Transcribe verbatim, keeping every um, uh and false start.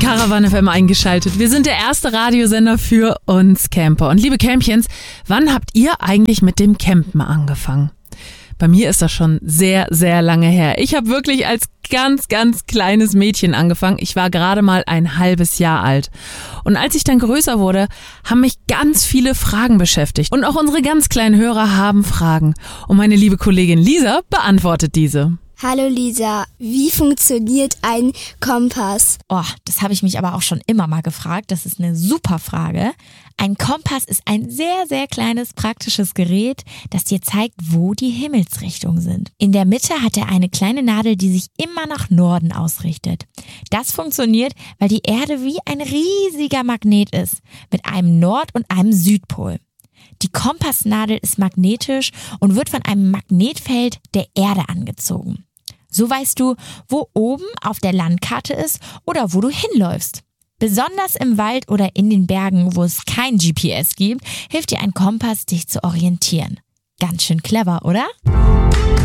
Caravan F M eingeschaltet. Wir sind der erste Radiosender für uns Camper. Und liebe Campchens, wann habt ihr eigentlich mit dem Campen angefangen? Bei mir ist das schon sehr, sehr lange her. Ich habe wirklich als ganz, ganz kleines Mädchen angefangen. Ich war gerade mal ein halbes Jahr alt. Und als ich dann größer wurde, haben mich ganz viele Fragen beschäftigt. Und auch unsere ganz kleinen Hörer haben Fragen. Und meine liebe Kollegin Lisa beantwortet diese. Hallo Lisa, wie funktioniert ein Kompass? Oh, das habe ich mich aber auch schon immer mal gefragt. Das ist eine super Frage. Ein Kompass ist ein sehr, sehr kleines praktisches Gerät, das dir zeigt, wo die Himmelsrichtungen sind. In der Mitte hat er eine kleine Nadel, die sich immer nach Norden ausrichtet. Das funktioniert, weil die Erde wie ein riesiger Magnet ist, mit einem Nord- und einem Südpol. Die Kompassnadel ist magnetisch und wird von einem Magnetfeld der Erde angezogen. So weißt du, wo oben auf der Landkarte ist oder wo du hinläufst. Besonders im Wald oder in den Bergen, wo es kein G P S gibt, hilft dir ein Kompass, dich zu orientieren. Ganz schön clever, oder?